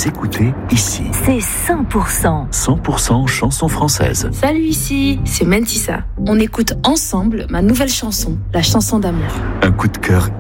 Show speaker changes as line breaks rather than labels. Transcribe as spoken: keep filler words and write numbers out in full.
Vous écoutez Ici.
C'est cent pour cent.
cent pour cent chanson française.
Salut, ici, c'est Mentissa. On écoute ensemble ma nouvelle chanson, la chanson d'amour.
Un coup de cœur